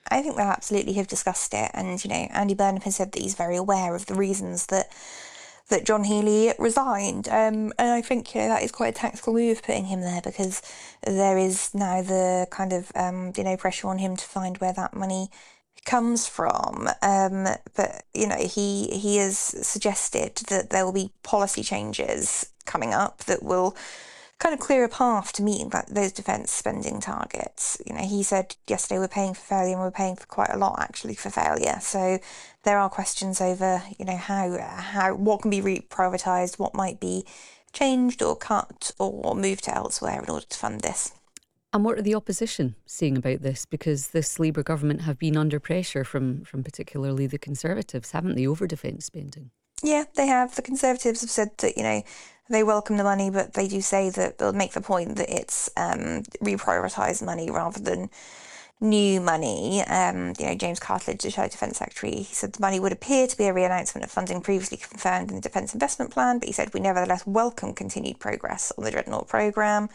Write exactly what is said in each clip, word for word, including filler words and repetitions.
I think they'll absolutely have discussed it. And, you know, Andy Burnham has said that he's very aware of the reasons that that John Healey resigned. Um, and I think, you know, that is quite a tactical move, putting him there, because there is now the kind of, um, you know, pressure on him to find where that money comes from. Um, but, you know, he, he has suggested that there will be policy changes coming up that will kind of clear a path to meeting that, those defence spending targets. You know, he said yesterday we're paying for failure, and we're paying for quite a lot actually for failure. So there are questions over, you know, how how what can be reprioritised, what might be changed or cut or moved to elsewhere in order to fund this. And what are the opposition saying about this? Because this Labour government have been under pressure from from particularly the Conservatives, haven't they, over defence spending? Yeah, they have. The Conservatives have said that, you know, they welcome the money, but they do say that they'll make the point that it's um, reprioritised money rather than new money. Um, you know, James Cartledge, the Shadow Defence Secretary, he said the money would appear to be a re-announcement of funding previously confirmed in the Defence Investment Plan, but he said we nevertheless welcome continued progress on the Dreadnought programme.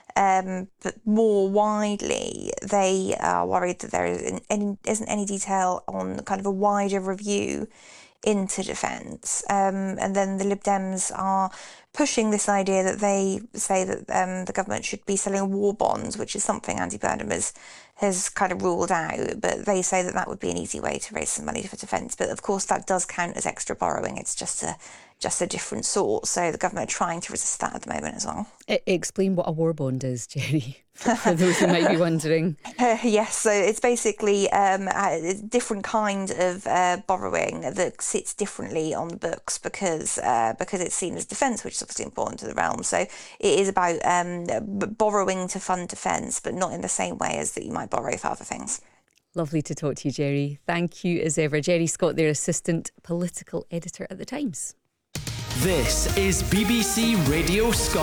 Um, but more widely, they are worried that there isn't any, isn't any detail on kind of a wider review into defence. Um, and then the Lib Dems are pushing this idea that they say that um, the government should be selling war bonds, which is something Andy Burnham has, has kind of ruled out. But they say that that would be an easy way to raise some money for defence. But of course, that does count as extra borrowing. It's just a just a different sort. So the government are trying to resist that at the moment as well. Explain what a war bond is, Jerry, for, for those who might be wondering. Uh, yes, so it's basically um, a different kind of uh, borrowing that sits differently on the books because uh, because it's seen as defence, which is obviously important to the realm. So it is about um, borrowing to fund defence, but not in the same way as that you might borrow for other things. Lovely to talk to you, Jerry. Thank you as ever. Jerry Scott, their Assistant Political Editor at The Times. This is B B C Radio Scotland.